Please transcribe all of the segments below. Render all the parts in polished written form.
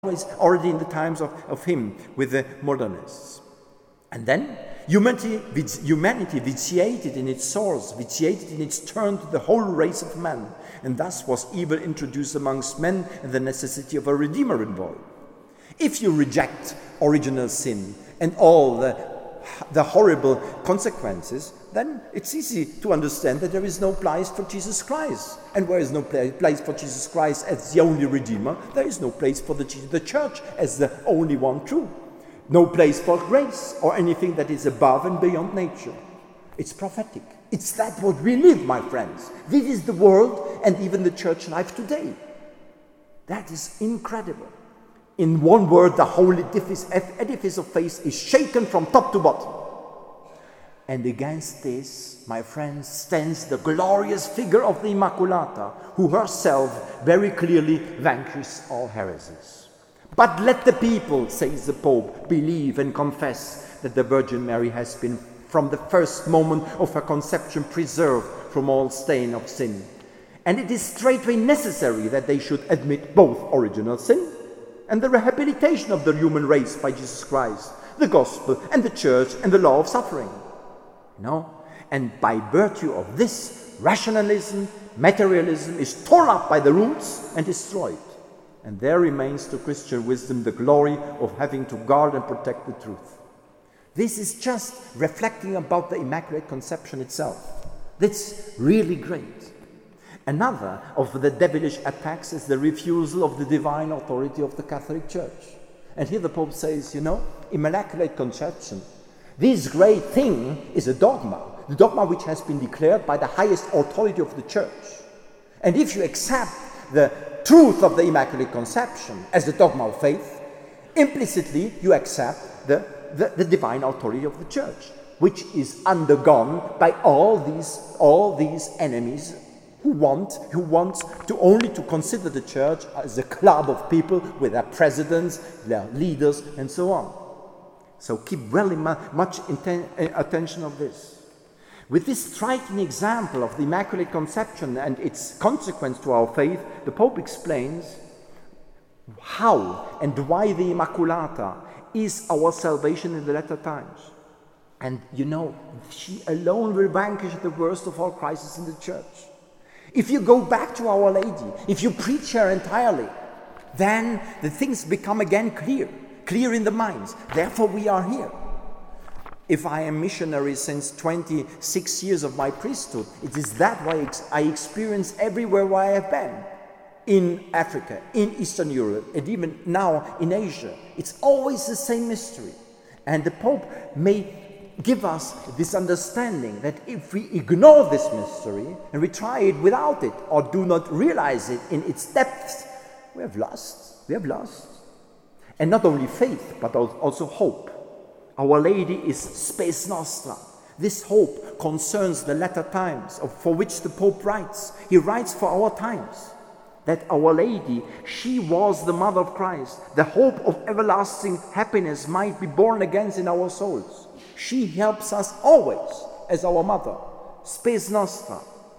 already in the times of him with the modernists. And then humanity vitiated in its source, vitiated in its turn to the whole race of man, and thus was evil introduced amongst men and the necessity of a redeemer involved. If you reject original sin and all the horrible consequences, then it's easy to understand that there is no place for Jesus Christ. And where is no place for Jesus Christ as the only Redeemer, there is no place for the Church as the only one true. No place for grace or anything that is above and beyond nature. It's prophetic. It's that what we live, my friends. This is the world and even the church life today. That is incredible. In one word, the whole edifice of faith is shaken from top to bottom. And against this, my friends, stands the glorious figure of the Immaculata, who herself very clearly vanquishes all heresies. But let the people, says the Pope, believe and confess that the Virgin Mary has been from the first moment of her conception preserved from all stain of sin. And it is straightway necessary that they should admit both original sin and the rehabilitation of the human race by Jesus Christ, the gospel and the church and the law of suffering. And by virtue of this, rationalism, materialism is torn up by the roots and destroyed. And there remains to Christian wisdom the glory of having to guard and protect the truth. This is just reflecting about the Immaculate Conception itself. That's really great. Another of the devilish attacks is the refusal of the divine authority of the Catholic Church. And here the Pope says, Immaculate Conception, this great thing is a dogma, the dogma which has been declared by the highest authority of the Church. And if you accept the truth of the Immaculate Conception as the dogma of faith, implicitly you accept the divine authority of the Church, which is undergone by all these enemies who want to only to consider the Church as a club of people with their presidents, their leaders, and so on. So keep very much attention of this. With this striking example of the Immaculate Conception and its consequence to our faith, the Pope explains how and why the Immaculata is our salvation in the latter times. And she alone will vanquish the worst of all crises in the Church. If you go back to Our Lady, if you preach her entirely, then the things become again clear in the minds. Therefore we are here. If I am missionary since 26 years of my priesthood, it is that why I experience everywhere where I have been. In Africa, in Eastern Europe, and even now in Asia. It's always the same mystery. And the Pope may give us this understanding that if we ignore this mystery and we try it without it or do not realize it in its depths, we have lost. And not only faith, but also hope. Our Lady is Spes Nostra. This hope concerns the latter times, for which the Pope writes. He writes for our times. That Our Lady, she was the Mother of Christ. The hope of everlasting happiness might be born again in our souls. She helps us always as our Mother. Spes Nostra.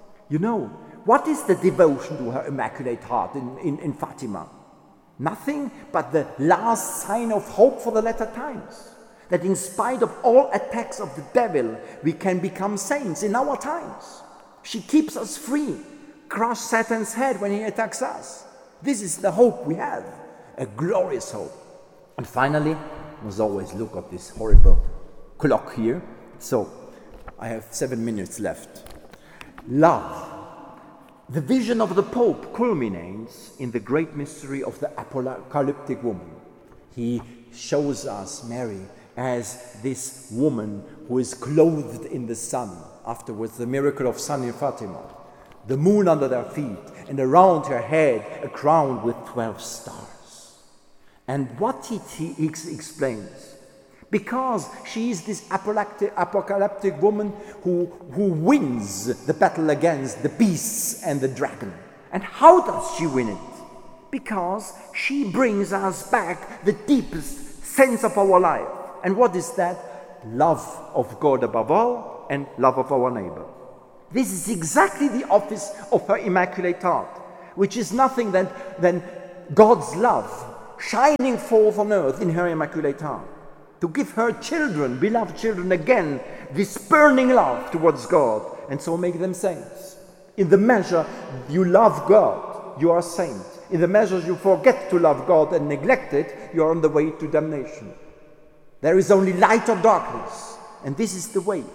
What is the devotion to her Immaculate Heart in Fatima? Nothing but the last sign of hope for the latter times. That in spite of all attacks of the devil, we can become saints in our times. She keeps us free. Crush Satan's head when he attacks us. This is the hope we have, a glorious hope. And finally, I must always look at this horrible clock here. So, I have 7 minutes left. Love. The vision of the Pope culminates in the great mystery of the apocalyptic woman. He shows us Mary as this woman who is clothed in the sun. Afterwards, the miracle of sun in Fatima. The moon under their feet, and around her head a crown with 12 stars. And what he explains, because she is this apocalyptic woman who wins the battle against the beasts and the dragon. And how does she win it? Because she brings us back the deepest sense of our life. And what is that? Love of God above all and love of our neighbor. This is exactly the office of her Immaculate Heart, which is nothing than God's love shining forth on earth in her Immaculate Heart. To give her children, beloved children, again, this burning love towards God, and so make them saints. In the measure you love God, you are saint. In the measure you forget to love God and neglect it, you are on the way to damnation. There is only light or darkness, and this is the way.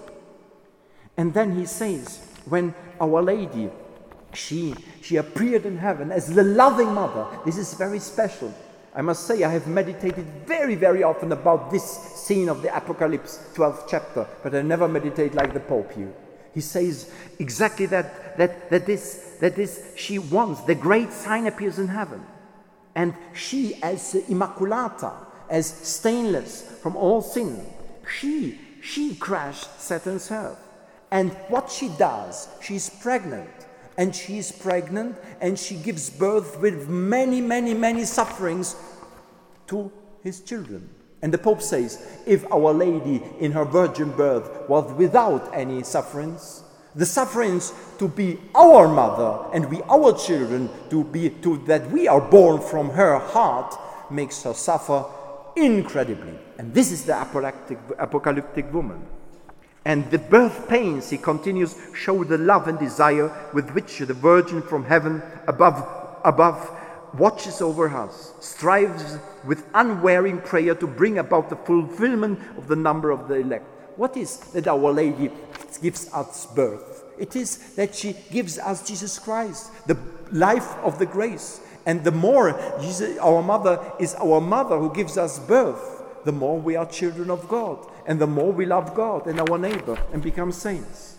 And then he says, when Our Lady, she appeared in heaven as the loving mother, this is very special. I must say, I have meditated very, very often about this scene of the Apocalypse, 12th chapter, but I never meditate like the Pope here. He says exactly that she wants, the great sign appears in heaven. And she, as Immaculata, as stainless from all sin, she crashed Satan's heart. And what she does, she's pregnant. And she is pregnant, and she gives birth with many, many, many sufferings to his children. And the Pope says, if Our Lady in her virgin birth was without any sufferings, the sufferings to be our mother and we our children, that we are born from her heart, makes her suffer incredibly. And this is the apocalyptic woman. And the birth pains, he continues, show the love and desire with which the Virgin from heaven above watches over us, strives with unwearying prayer to bring about the fulfillment of the number of the elect. What is that Our Lady gives us birth? It is that she gives us Jesus Christ, the life of the grace. And the more Jesus, our mother, is our mother who gives us birth, the more we are children of God, and the more we love God and our neighbor and become saints.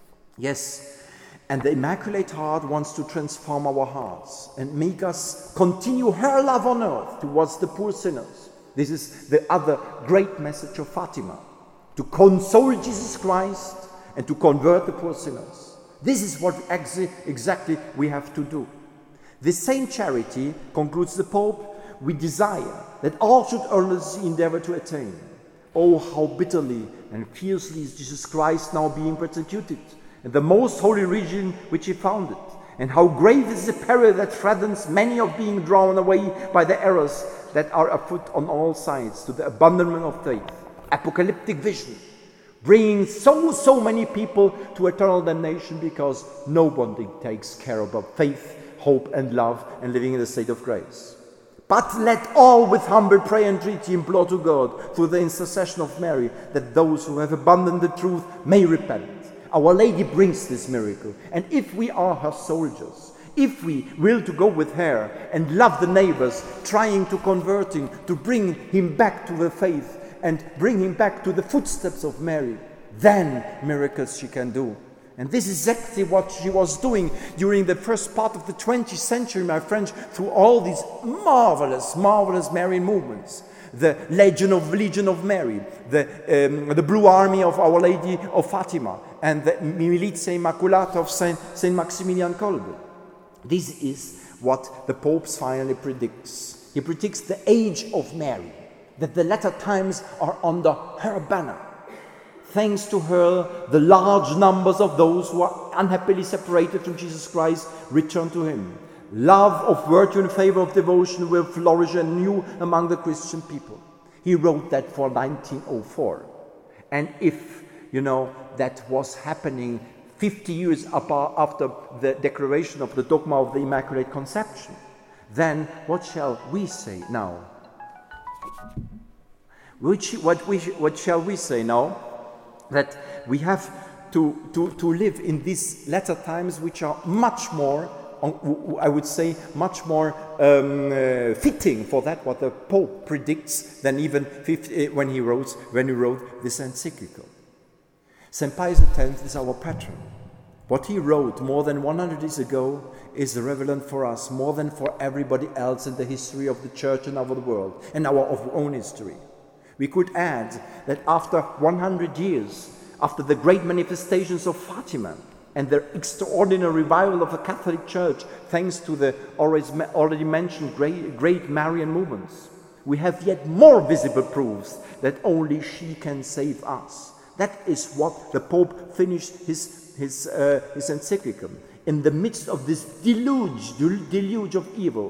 Yes, and the Immaculate Heart wants to transform our hearts and make us continue her love on earth towards the poor sinners. This is the other great message of Fatima, to console Jesus Christ and to convert the poor sinners. This is what exactly we have to do. This same charity, concludes the Pope, we desire that all should earnestly endeavor to attain. Oh, how bitterly and fiercely is Jesus Christ now being persecuted in the most holy region which he founded, and how grave is the peril that threatens many of being drawn away by the errors that are afoot on all sides to the abandonment of faith. Apocalyptic vision, bringing so many people to eternal damnation because nobody takes care about faith, hope and love and living in the state of grace. But let all with humble prayer and entreaty implore to God through the intercession of Mary that those who have abandoned the truth may repent. Our Lady brings this miracle, and if we are her soldiers, if we will to go with her and love the neighbors, trying to convert him, to bring him back to the faith and bring him back to the footsteps of Mary, then miracles she can do. And this is exactly what she was doing during the first part of the 20th century, my friends, through all these marvelous Marian movements. The Legion of Mary, the Blue Army of Our Lady of Fatima, and the Militia Immaculata of Saint Maximilian Kolbe. This is what the Pope finally predicts. He predicts the age of Mary, that the latter times are under her banner. Thanks to her, the large numbers of those who are unhappily separated from Jesus Christ return to him. Love of virtue in favor of devotion will flourish anew among the Christian people. He wrote that for 1904. And if, that was happening 50 years after the declaration of the dogma of the Immaculate Conception, then what shall we say now? What shall we say now? That we have to live in these latter times, which are much more, I would say, much more fitting for that what the Pope predicts than even when he wrote this encyclical. St. Pius X is our patron. What he wrote more than 100 years ago is relevant for us more than for everybody else in the history of the Church and of the world and our own history. We could add that after 100 years, after the great manifestations of Fatima and the extraordinary revival of the Catholic Church, thanks to the already mentioned great Marian movements, we have yet more visible proofs that only she can save us. That is what the Pope finished his encyclical. In the midst of this deluge of evil,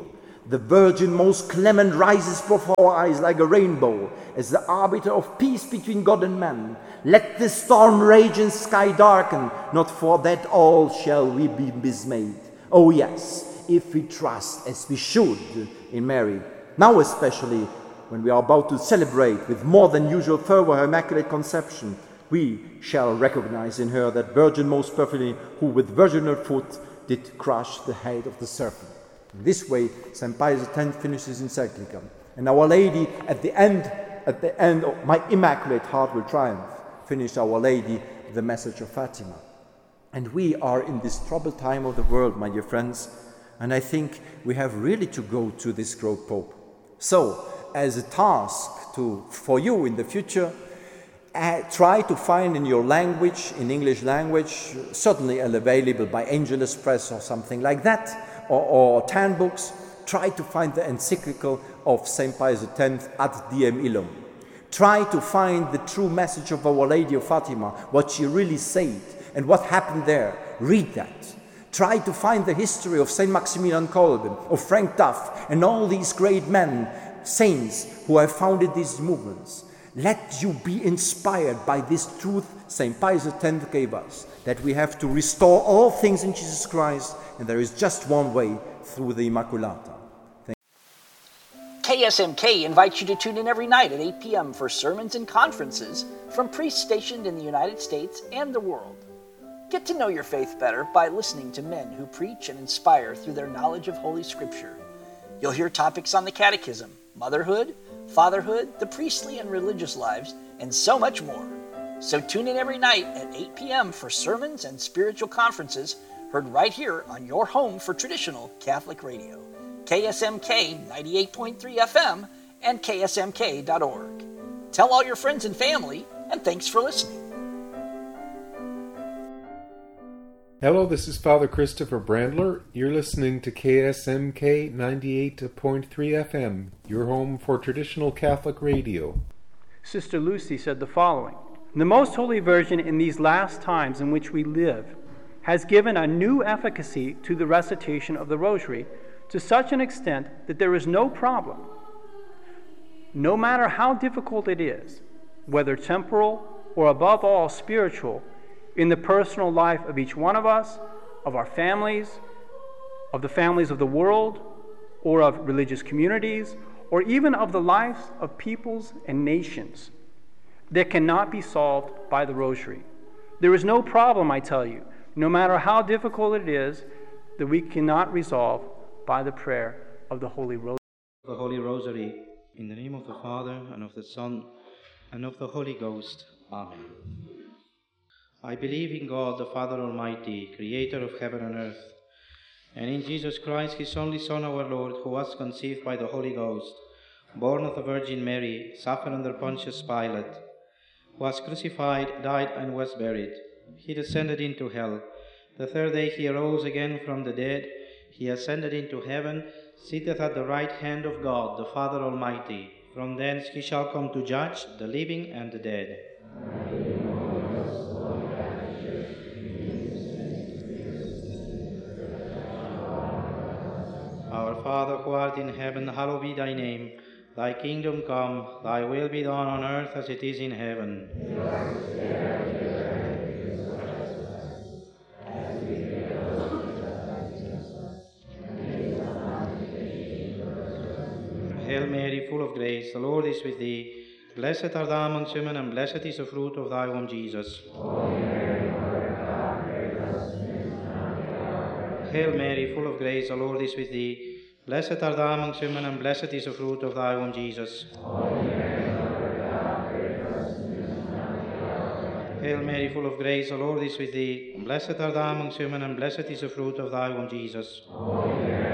The Virgin most clement rises before our eyes like a rainbow, as the arbiter of peace between God and man. Let the storm rage and sky darken, not for that all shall we be dismayed. Oh yes, if we trust as we should in Mary, now especially when we are about to celebrate with more than usual fervor her Immaculate Conception, we shall recognize in her that Virgin most perfectly, who with virginal foot did crush the head of the serpent. In this way, St. Pius X finishes his encyclical. And Our Lady, at the end of my immaculate heart will triumph, finish Our Lady the message of Fatima. And we are in this troubled time of the world, my dear friends, and I think we have really to go to this great Pope. So, as a task for you in the future, try to find in your language, in English language, certainly available by Angelus Press or something like that, or 10 books, try to find the encyclical of St. Pius X, Ad Diem Illum. Try to find the true message of Our Lady of Fatima, what she really said, and what happened there. Read that. Try to find the history of St. Maximilian Kolbe, of Frank Duff, and all these great men, saints, who have founded these movements. Let you be inspired by this truth St. Pius X gave us, that we have to restore all things in Jesus Christ, and there is just one way, through the Immaculata. KSMK invites you to tune in every night at 8 p.m. for sermons and conferences from priests stationed in the United States and the world. Get to know your faith better by listening to men who preach and inspire through their knowledge of Holy Scripture. You'll hear topics on the Catechism, motherhood, fatherhood, the priestly and religious lives, and so much more. So tune in every night at 8 p.m. for sermons and spiritual conferences heard right here on your home for traditional Catholic radio, KSMK 98.3 FM and ksmk.org. Tell all your friends and family, and thanks for listening. Hello, this is Father Christopher Brandler. You're listening to KSMK 98.3 FM, your home for traditional Catholic radio. Sister Lucy said the following: "The Most Holy Virgin in these last times in which we live has given a new efficacy to the recitation of the Rosary to such an extent that there is no problem, no matter how difficult it is, whether temporal or above all spiritual, in the personal life of each one of us, of our families, of the families of the world, or of religious communities, or even of the lives of peoples and nations, that cannot be solved by the Rosary. There is no problem, I tell you, no matter how difficult it is, that we cannot resolve by the prayer of the Holy Rosary." The Holy Rosary, in the name of the Father, and of the Son, and of the Holy Ghost. Amen. I believe in God, the Father Almighty, creator of heaven and earth, and in Jesus Christ, his only Son, our Lord, who was conceived by the Holy Ghost, born of the Virgin Mary, suffered under Pontius Pilate, was crucified, died, and was buried. He descended into hell. The third day he arose again from the dead. He ascended into heaven, sitteth at the right hand of God, the Father Almighty. From thence he shall come to judge the living and the dead. Our Father, who art in heaven, hallowed be thy name. Thy kingdom come, thy will be done on earth as it is in heaven. Hail Mary, full of grace, the Lord is with thee. Blessed art thou amongst women, and blessed is the fruit of thy womb, Jesus. Hail Mary, full of grace, the Lord is with thee. Blessed art thou amongst women, and blessed is the fruit of thy womb, Jesus. Hail Mary, full of grace, the Lord is with thee. Blessed art thou amongst women, and blessed is the fruit of thy womb, Jesus.